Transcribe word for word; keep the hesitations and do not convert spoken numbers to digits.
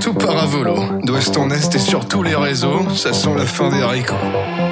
Tout part à volo, d'ouest en est et sur tous les réseaux, ça sent la fin des haricots.